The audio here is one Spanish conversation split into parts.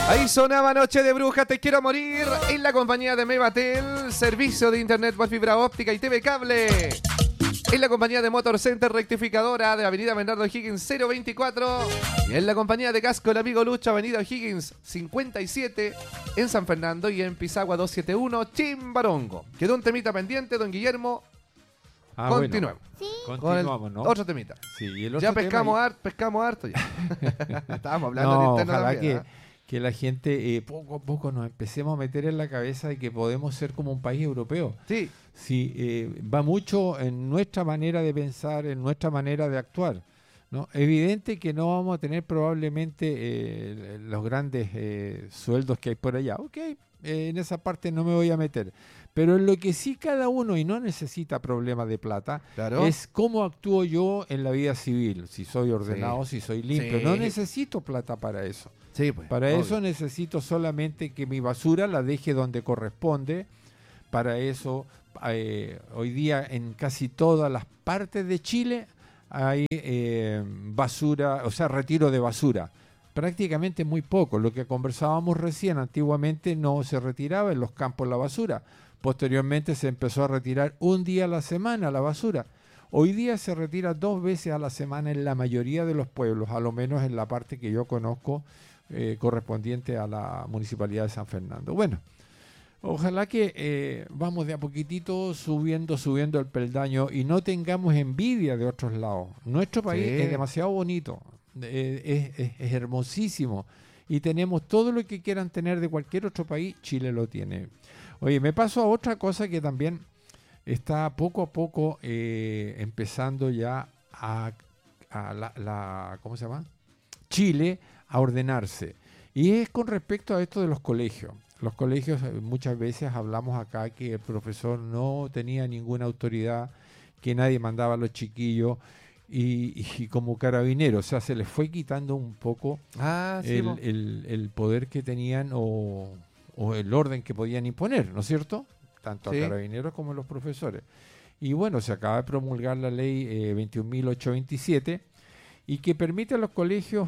Ahí sonaba Noche de Bruja, Te Quiero Morir, en la compañía de Mevatel, servicio de internet por fibra óptica y TV cable. En la compañía de Motor Center Rectificadora de Avenida Bernardo Higgins 024. Y en la compañía de Casco El Amigo Lucho, Avenida Higgins 57, en San Fernando y en Pisagua 271, Chimbarongo. Quedó un temita pendiente, don Guillermo. Continuemos. Bueno. Sí. Continuamos, ¿no? Otro temita. Sí, y el otro Ya pescamos, tema pescamos harto ya. Estábamos hablando no, de internet ojalá también, que la gente poco a poco nos empecemos a meter en la cabeza de que podemos ser como un país europeo. Sí. Sí, va mucho en nuestra manera de pensar, en nuestra manera de actuar, ¿no? Evidente que no vamos a tener probablemente los grandes sueldos que hay por allá. Ok, en esa parte no me voy a meter. Pero en lo que sí cada uno, y no necesita problemas de plata, Claro. es cómo actúo yo en la vida civil. Si soy ordenado, si soy limpio. Sí. No necesito plata para eso. Sí, pues. Para obvio. eso necesito solamente que mi basura la deje donde corresponde. Para eso, hoy día en casi todas las partes de Chile hay basura, o sea, retiro de basura. Prácticamente muy poco. Lo que conversábamos recién, antiguamente no se retiraba en los campos la basura. Posteriormente se empezó a retirar un día a la semana la basura. Hoy día se retira 2 veces a la semana en la mayoría de los pueblos, a lo menos en la parte que yo conozco, correspondiente a la Municipalidad de San Fernando. Bueno, ojalá que vamos de a poquitito subiendo el peldaño y no tengamos envidia de otros lados. Nuestro país es demasiado bonito, es hermosísimo y tenemos todo lo que quieran tener de cualquier otro país, Chile lo tiene. Oye, me paso a otra cosa que también está poco a poco empezando ya ¿cómo se llama? Chile a ordenarse. Y es con respecto a esto de los colegios. Los colegios, muchas veces hablamos acá que el profesor no tenía ninguna autoridad, que nadie mandaba a los chiquillos y como carabinero, o sea, se les fue quitando un poco el poder que tenían o el orden que podían imponer, ¿no es cierto? Tanto a carabineros como a los profesores. Y bueno, se acaba de promulgar la ley 21.827 y que permite a los colegios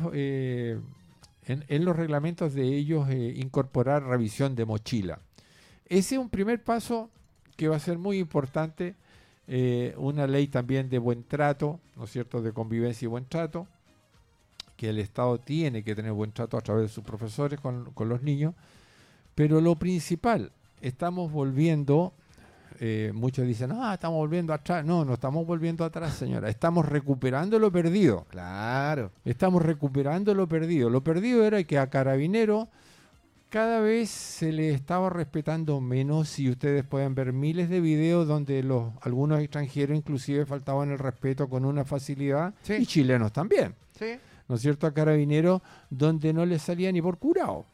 en los reglamentos de ellos incorporar revisión de mochila. Ese es un primer paso que va a ser muy importante, una ley también de buen trato, ¿no es cierto?, de convivencia y buen trato, que el Estado tiene que tener buen trato a través de sus profesores con los niños, pero lo principal, estamos volviendo, muchos dicen, estamos volviendo atrás. No estamos volviendo atrás, señora. Estamos recuperando lo perdido. Claro. Estamos recuperando lo perdido. Lo perdido era que a Carabineros cada vez se le estaba respetando menos y ustedes pueden ver miles de videos donde algunos extranjeros inclusive faltaban el respeto con una facilidad y chilenos también. Sí. ¿No es cierto? A Carabineros donde no les salía ni por curado.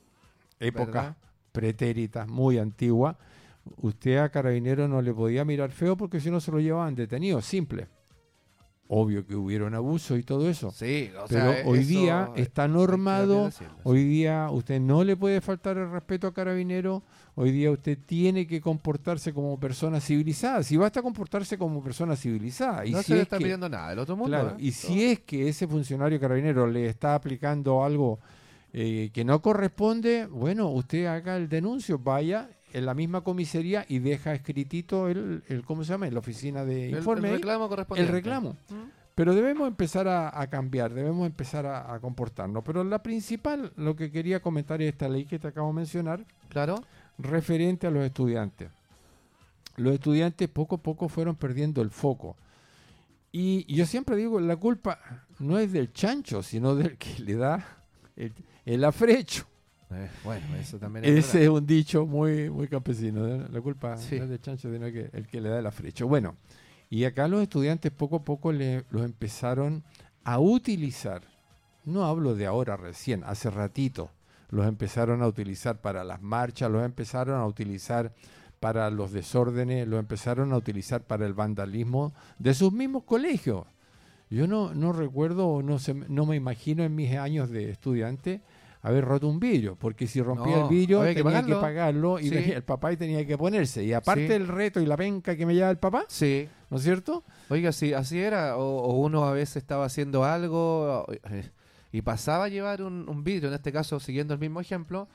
Épocas pretéritas, muy antiguas. Usted a Carabinero no le podía mirar feo porque si no se lo llevaban detenido, simple. Obvio que hubieron abusos y todo eso. Sí, pero hoy día está normado, hoy día usted no le puede faltar el respeto a Carabinero, hoy día usted tiene que comportarse como persona civilizada. Si basta comportarse como persona civilizada. Y no si se le es está pidiendo nada del otro mundo. Claro, y si es que ese funcionario Carabinero le está aplicando algo que no corresponde, bueno, usted haga el denuncio, vaya en la misma comisaría y deja escritito ¿cómo se llama? En la oficina de informe. El reclamo correspondiente. El reclamo. Pero debemos empezar a cambiar, debemos empezar a comportarnos. Pero la principal, lo que quería comentar es esta ley que te acabo de mencionar. Claro. Referente a los estudiantes. Los estudiantes poco a poco fueron perdiendo el foco. Y yo siempre digo, la culpa no es del chancho, sino del que le da el afrecho. Bueno, eso también Ese es un dicho muy, muy campesino. La culpa no es del chancho, sino que el que le da el afrecho. Bueno, y acá los estudiantes poco a poco los empezaron a utilizar. No hablo de ahora recién, hace ratito. Los empezaron a utilizar para las marchas, los empezaron a utilizar para los desórdenes, los empezaron a utilizar para el vandalismo de sus mismos colegios. Yo no recuerdo, no me imagino en mis años de estudiante haber roto un vidrio, porque si rompía el vidrio tenía que pagarlo y el papá tenía que ponerse. Y aparte el reto y la penca que me lleva el papá, ¿no es cierto? Oiga, sí, así era. O uno a veces estaba haciendo algo y pasaba a llevar un vidrio, en este caso siguiendo el mismo ejemplo,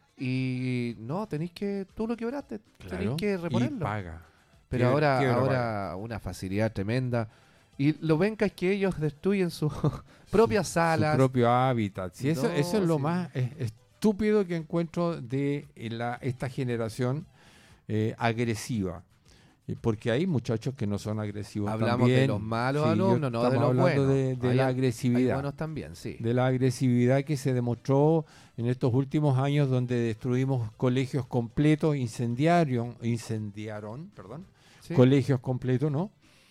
y no, tú lo quebraste, tenéis Claro, que reponerlo. y paga. Pero Quiebra ahora una facilidad tremenda. Y lo venca es que ellos destruyen sus propias salas. Su propio hábitat. Sí, eso es lo sí. más estúpido que encuentro de esta generación agresiva. Porque hay muchachos que no son agresivos. Hablamos también. de los malos Sí, alumnos, no de estamos los hablando buenos. de la Hay agresividad. buenos también, sí. De la agresividad que se demostró en estos últimos años, donde destruimos colegios completos, incendiaron, Sí. colegios completos, ¿no?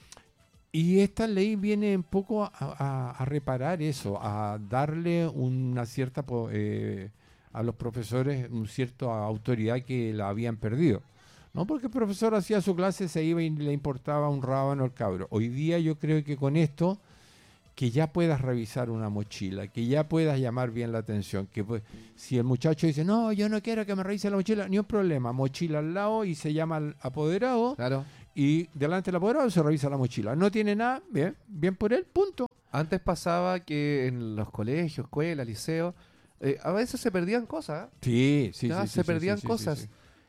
Y esta ley viene un poco a reparar eso, a darle una cierta a los profesores una cierta autoridad que la habían perdido. No porque el profesor hacía su clase, se iba y le importaba un rábano al cabro. Hoy día yo creo que con esto, que ya puedas revisar una mochila, que ya puedas llamar bien la atención, que si el muchacho dice, no, yo no quiero que me revise la mochila, ni un problema, mochila al lado y se llama al apoderado, Claro. y delante del apoderado se revisa la mochila. No tiene nada, bien por él, punto. Antes pasaba que en los colegios, escuelas, liceos, a veces se perdían cosas. Sí, Se perdían cosas.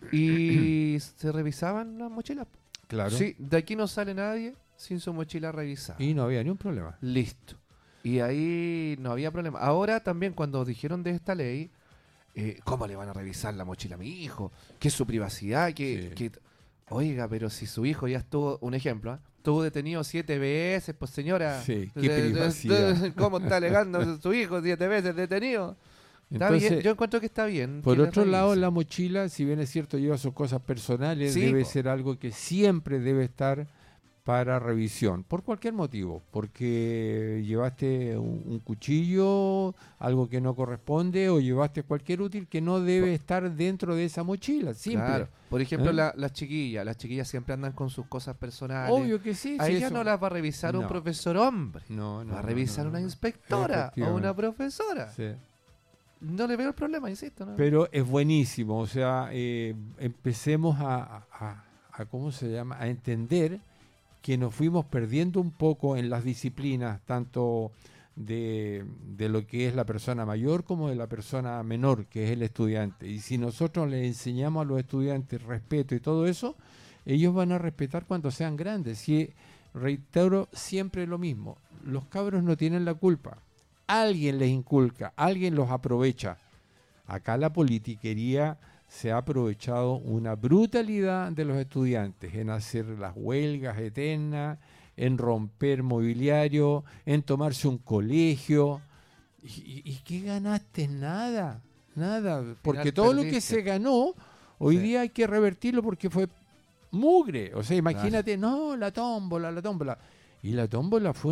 Y se revisaban las mochilas. Claro. Sí, de aquí no sale nadie sin su mochila revisada. Y no había ni un problema. Listo. Y ahí no había problema. Ahora también cuando dijeron de esta ley, ¿cómo le van a revisar la mochila a mi hijo? ¿Qué es su privacidad? Oiga, pero si su hijo ya estuvo, un ejemplo, estuvo detenido 7 veces, pues señora. Sí, qué privacidad. ¿Cómo está alegando su hijo 7 veces detenido? Está Entonces, bien, yo encuentro que está bien. por que le otro lado, revisen. la mochila, si bien es cierto, lleva sus cosas personales, Sí, debe po. ser algo que siempre debe estar para revisión, por cualquier motivo, porque llevaste un cuchillo, algo que no corresponde, o llevaste cualquier útil que no debe estar dentro de esa mochila, siempre. Claro. Por ejemplo, ¿Eh? las chiquillas siempre andan con sus cosas personales. Obvio que sí. A sí, ellas eso- no las va a revisar un No. profesor hombre. No, Va a revisar una no. inspectora o Efectivamente. una profesora. Sí. No le veo el problema, insisto. ¿no? Pero es buenísimo, o sea, empecemos ¿cómo se llama? A entender que nos fuimos perdiendo un poco en las disciplinas, tanto de lo que es la persona mayor como de la persona menor, que es el estudiante. Y si nosotros le enseñamos a los estudiantes respeto y todo eso, ellos van a respetar cuando sean grandes. Y reitero siempre lo mismo, los cabros no tienen la culpa. Alguien les inculca, alguien los aprovecha. Acá la politiquería se ha aprovechado una brutalidad de los estudiantes en hacer las huelgas eternas, en romper mobiliario, en tomarse un colegio. ¿Y qué ganaste? Nada, nada. Porque todo lo que perdiste. se ganó, hoy Sí. día hay que revertirlo porque fue mugre. O sea, imagínate, no, la tómbola. Y la tómbola fue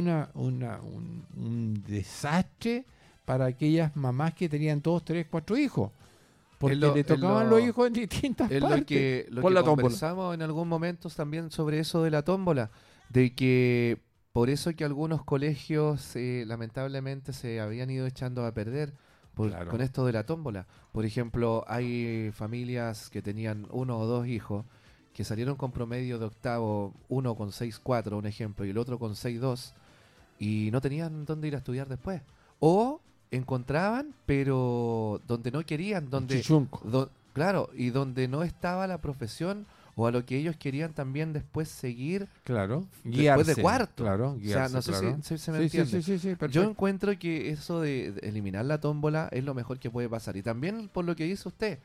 un desastre para aquellas mamás que tenían 2, 3, 4 hijos. Porque le tocaban los hijos en distintas Es partes. lo por que la tómbola. conversamos en algún momento también sobre eso de la tómbola, de que por eso que algunos colegios lamentablemente se habían ido echando a perder Claro. con esto de la tómbola. Por ejemplo, hay familias que tenían 1 o 2 hijos que salieron con promedio de octavo, uno con 6.4, un ejemplo, y el otro con 6.2, y no tenían dónde ir a estudiar después. O encontraban, pero donde no querían, donde Chichunco. claro, y donde no estaba la profesión o a lo que ellos querían también después seguir Claro. después Guiarse. de cuarto. Claro, O sea, guiarse, no sé claro. si se me Sí, entiende. sí, Yo perfecto. encuentro que eso de eliminar la tómbola es lo mejor que puede pasar. Y también por lo que dice usted,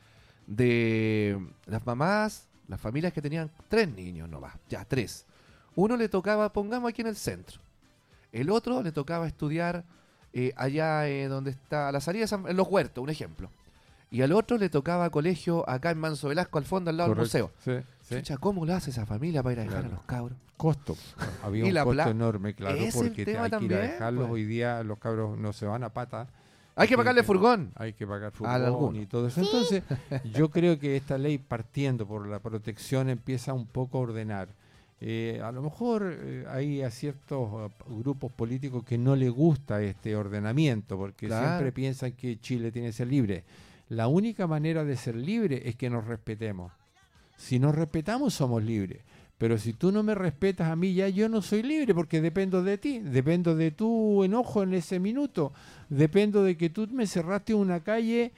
de las mamás, las familias que tenían 3 niños nomás, ya 3. Uno le tocaba, pongamos aquí en el centro. El otro le tocaba estudiar allá donde está la salida, en los huertos, un ejemplo. Y al otro le tocaba colegio acá en Manso Velasco, al fondo, al lado Correcto. del museo. Sí. Chucha, ¿cómo lo hace esa familia para ir a dejar Claro. a los cabros? Costo. Había Y un la costo enorme, claro, es el porque tema hay que ir a también, dejarlos. pues. Hoy día los cabros no se van a pata. Hay que pagarle furgón. Hay que pagar A fútbol alguno. y todo eso. Entonces, yo creo que esta ley, partiendo por la protección, empieza un poco a ordenar. A lo mejor hay a ciertos grupos políticos que no les gusta este ordenamiento, porque Claro. siempre piensan que Chile tiene que ser libre. La única manera de ser libre es que nos respetemos. Si nos respetamos, somos libres. Pero si tú no me respetas a mí, ya yo no soy libre porque dependo de ti, dependo de tu enojo en ese minuto, dependo de que tú me cerraste una calle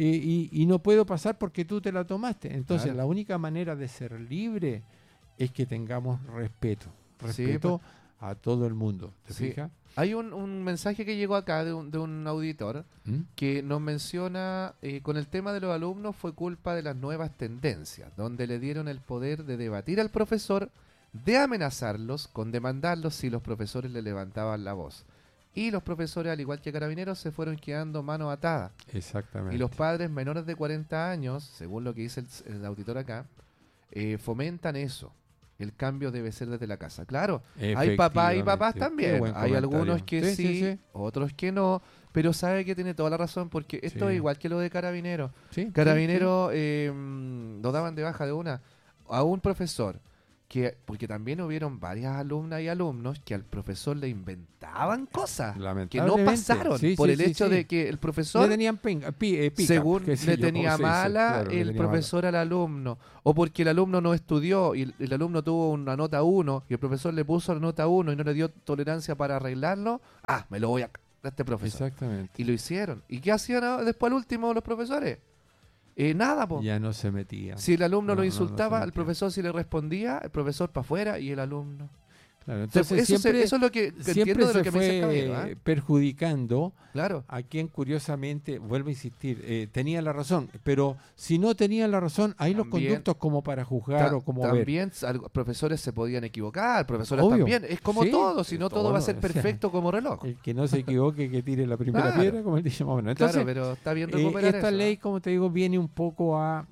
y no puedo pasar porque tú te la tomaste. Entonces, Claro. la única manera de ser libre es que tengamos respeto Sí, a todo el mundo. ¿Te Sí. fijas? Hay un mensaje que llegó acá de un auditor ¿Mm? que nos menciona, con el tema de los alumnos fue culpa de las nuevas tendencias, donde le dieron el poder de debatir al profesor, de amenazarlos con demandarlos si los profesores le levantaban la voz. Y los profesores, al igual que Carabineros, se fueron quedando manos atadas. Exactamente. Y los padres menores de 40 años, según lo que dice el auditor acá, fomentan eso. El cambio debe ser desde la casa. Claro, hay papás y papás Efectivamente. Qué también. buen Hay algunos comentario. que Sí, sí. otros que no. Pero sabe que tiene toda la razón porque esto Sí. es igual que lo de Carabineros. Sí, sí, Carabineros lo daban de baja de una a un profesor. Porque también hubieron varias alumnas y alumnos que al profesor le inventaban cosas que no Lamentablemente. pasaron Sí, por sí, el sí, hecho sí. de que el Le profesor tenían pica, según qué sé le yo, tenía cómo se dice, mala claro, le el tenía profesor al alumno, o porque el alumno no estudió y el alumno tuvo una nota 1 y el profesor le puso la nota 1 y no le dio tolerancia para arreglarlo, me lo voy a este mala. profesor. Exactamente. Y lo hicieron. ¿Y qué hacían después al último los profesores? Nada, po. Ya no se metía. Si el alumno No, lo no, insultaba, no se el metía. profesor si le respondía, el profesor para afuera y el alumno. Claro, Entonces, entonces eso es lo que siempre entiendo de lo se que me dice el fue caballero, ¿ah? perjudicando Claro. a quien curiosamente, vuelvo a insistir, tenía la razón, pero si no tenía la razón, hay los También- conductos como para juzgar o como ver. También profesores se podían equivocar, profesores Obvio. también. Es como Sí, todo, si no todo va a ser o sea, perfecto como reloj. El que no se equivoque, que tire la primera Claro. piedra, como él dice más o menos. Entonces, Claro, pero está bien recuperar esta eso, ley, ¿ah? como te digo, viene un poco a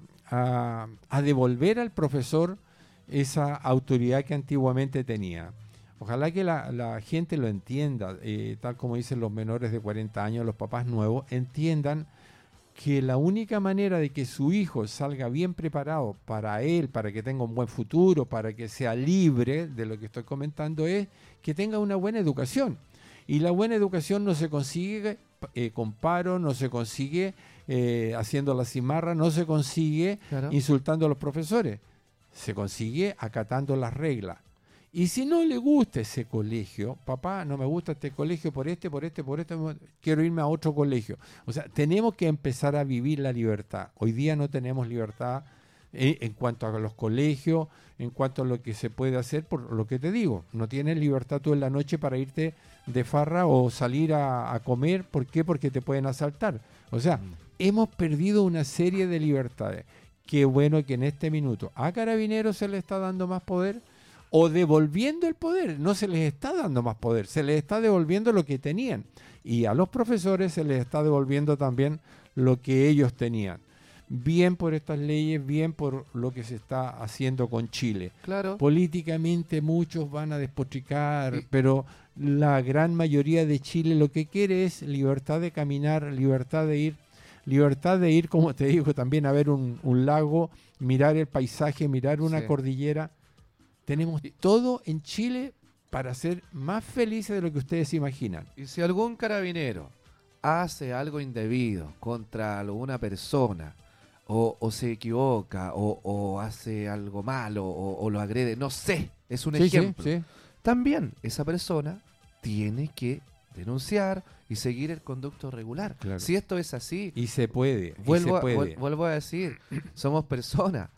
devolver al profesor esa autoridad que antiguamente tenía. Ojalá que la gente lo entienda, tal como dicen los menores de 40 años, los papás nuevos, entiendan que la única manera de que su hijo salga bien preparado para él, para que tenga un buen futuro, para que sea libre de lo que estoy comentando, es que tenga una buena educación. Y la buena educación no se consigue con paro, no se consigue haciendo la cimarra, no se consigue Claro. insultando a los profesores, se consigue acatando las reglas. Y si no le gusta ese colegio, papá, no me gusta este colegio por este, quiero irme a otro colegio. O sea, tenemos que empezar a vivir la libertad. Hoy día no tenemos libertad en cuanto a los colegios, en cuanto a lo que se puede hacer, por lo que te digo. No tienes libertad tú en la noche para irte de farra o salir a comer. ¿Por qué? Porque te pueden asaltar. O sea, hemos perdido una serie de libertades. Qué bueno que en este minuto a Carabineros se le está dando más poder o devolviendo el poder. No se les está dando más poder, se les está devolviendo lo que tenían. Y a los profesores se les está devolviendo también lo que ellos tenían. Bien por estas leyes, bien por lo que se está haciendo con Chile. Claro. Políticamente muchos van a despotricar, Y- pero la gran mayoría de Chile lo que quiere es libertad de caminar, libertad de ir, como te digo, también a ver un lago, mirar el paisaje, mirar una Sí. cordillera. Tenemos todo en Chile para ser más felices de lo que ustedes se imaginan. Y si algún carabinero hace algo indebido contra alguna persona, o se equivoca, o hace algo malo, o lo agrede, no sé, es un Sí, sí, ejemplo. sí. También esa persona tiene que denunciar y seguir el conducto regular. Claro. Si esto es así, Y se puede. vuelvo, y se puede. vuelvo a decir, somos personas.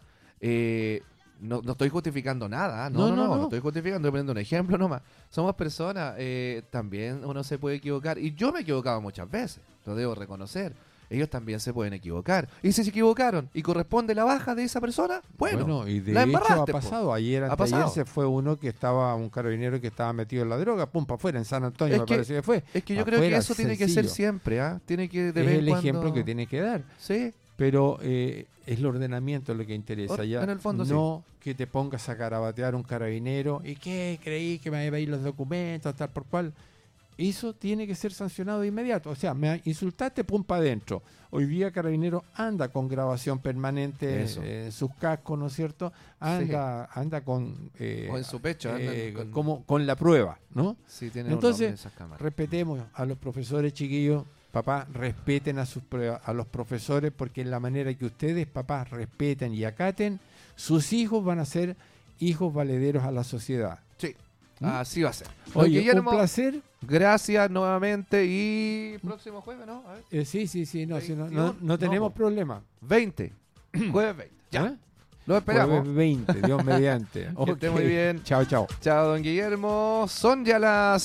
No estoy justificando nada, no estoy justificando, estoy poniendo un ejemplo nomás. Somos personas, también uno se puede equivocar, y yo me he equivocado muchas veces, lo debo reconocer. Ellos también se pueden equivocar. Y si se equivocaron y corresponde la baja de esa persona, bueno, y de la hecho ha embarraste, po. pasado. Ayer, Ha anteayer pasado. se fue un carabinero que estaba metido en la droga, pum, para afuera, en San Antonio Es me que- parece que fue. Es que yo creo que Afuera, eso tiene que ser sencillo. siempre, ¿ah? Tiene que de Es vez el en ejemplo cuando- que tiene que dar. Sí, Pero es el ordenamiento lo que interesa. Ya En el fondo, sí. no que te pongas a carabatear un carabinero y que creí que me iba a ir los documentos, tal por cual. Eso tiene que ser sancionado de inmediato. O sea, me insultaste, pum, para adentro. Hoy día Carabinero anda con grabación permanente Eso. en sus cascos, ¿no es cierto? Anda con... o en su pecho. andan con- como con la prueba, ¿no? Sí, tienen Entonces, un nombre esas cámaras. Respetemos a los profesores, chiquillos. Papá, respeten a los profesores, porque en la manera que ustedes, papás, respeten y acaten, sus hijos van a ser hijos valederos a la sociedad. Sí, ¿Mm? así va a ser. Don Oye, Guillermo, un placer. gracias nuevamente y próximo jueves, ¿no? A ver. Sí, no, si no, 21, no tenemos no. problema. 20. Jueves 20. Ya. ¿Ah? Lo esperamos. Jueves 20, Dios mediante. Que esté muy bien. Chao, chao. Chao, don Guillermo. Son ya las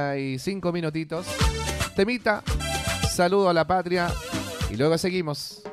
11:55 minutitos. Temita, saludo a la patria y luego seguimos.